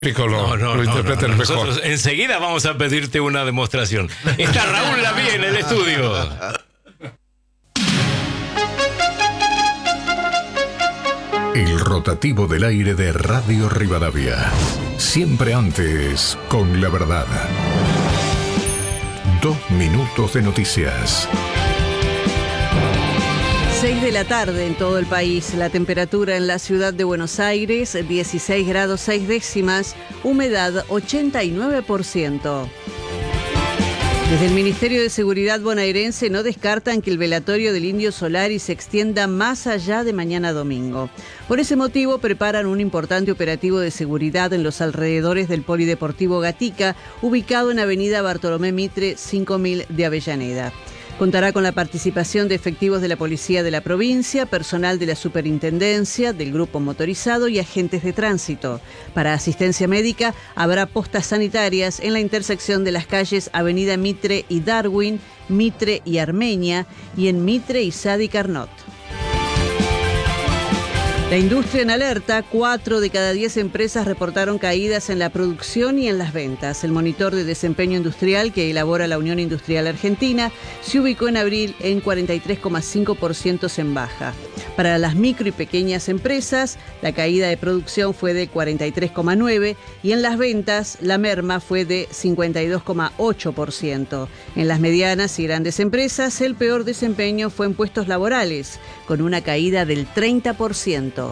lo interpreten mejor. Nosotros enseguida vamos a pedirte una demostración. Está Raúl Lavie en el estudio. El rotativo del aire de Radio Rivadavia. Siempre antes, con la verdad. 2 minutos de noticias. 6 de la tarde en todo el país. La temperatura en la ciudad de Buenos Aires, 16 grados 6 décimas, humedad 89%. Desde el Ministerio de Seguridad bonaerense no descartan que el velatorio del Indio Solari se extienda más allá de mañana domingo. Por ese motivo preparan un importante operativo de seguridad en los alrededores del Polideportivo Gatica, ubicado en Avenida Bartolomé Mitre 5000 de Avellaneda. Contará con la participación de efectivos de la Policía de la provincia, personal de la Superintendencia, del Grupo Motorizado y agentes de tránsito. Para asistencia médica habrá postas sanitarias en la intersección de las calles Avenida Mitre y Darwin, Mitre y Armenia y en Mitre y Sadi Carnot. La industria en alerta, 4 de cada 10 empresas reportaron caídas en la producción y en las ventas. El monitor de desempeño industrial que elabora la Unión Industrial Argentina se ubicó en abril en 43,5% en baja. Para las micro y pequeñas empresas, la caída de producción fue de 43,9% y en las ventas la merma fue de 52,8%. En las medianas y grandes empresas, el peor desempeño fue en puestos laborales, con una caída del 30%.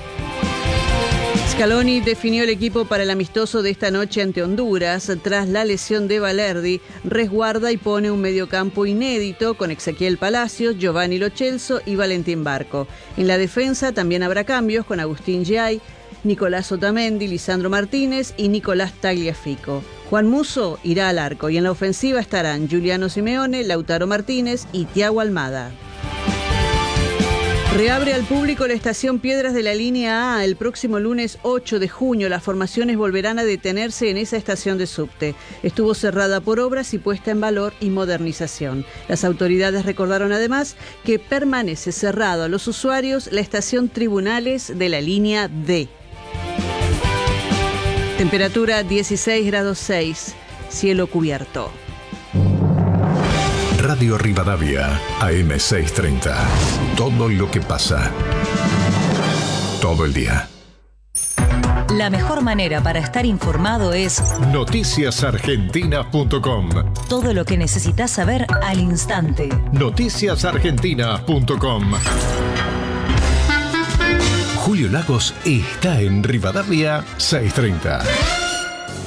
Scaloni definió el equipo para el amistoso de esta noche ante Honduras. Tras la lesión de Valerdi, resguarda y pone un mediocampo inédito con Ezequiel Palacios, Giovanni Lo Celso y Valentín Barco. En la defensa también habrá cambios con Agustín Giay, Nicolás Otamendi, Lisandro Martínez y Nicolás Tagliafico. Juan Musso irá al arco y en la ofensiva estarán Giuliano Simeone, Lautaro Martínez y Thiago Almada. Reabre al público la estación Piedras de la Línea A el próximo lunes 8 de junio. Las formaciones volverán a detenerse en esa estación de subte. Estuvo cerrada por obras y puesta en valor y modernización. Las autoridades recordaron además que permanece cerrado a los usuarios la estación Tribunales de la Línea D. Temperatura 16 grados 6, cielo cubierto. Radio Rivadavia, AM630. Todo lo que pasa. Todo el día. La mejor manera para estar informado es noticiasargentina.com. Todo lo que necesitas saber al instante. Noticiasargentina.com. Julio Lagos está en Rivadavia 630.